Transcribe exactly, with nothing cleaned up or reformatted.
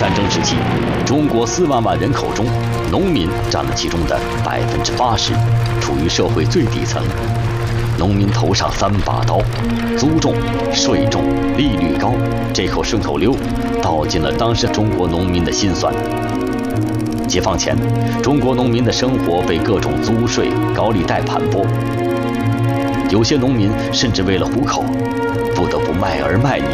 战争时期，中国四万万人口中，农民占了其中的百分之八十，处于社会最底层。农民头上三把刀，租重、税重、利率高，这口顺口溜道尽了当时中国农民的辛酸。解放前，中国农民的生活被各种租税、高利贷盘剥，有些农民甚至为了糊口，不得不卖儿卖女，